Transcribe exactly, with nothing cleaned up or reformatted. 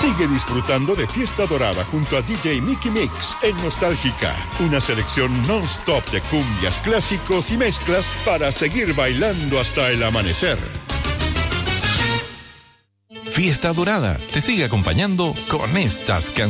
Sigue disfrutando de Fiesta Dorada junto a D J Mickey Mix en Nostálgica. Una selección non-stop de cumbias, clásicos y mezclas para seguir bailando hasta el amanecer. Fiesta Dorada te sigue acompañando con estas canciones.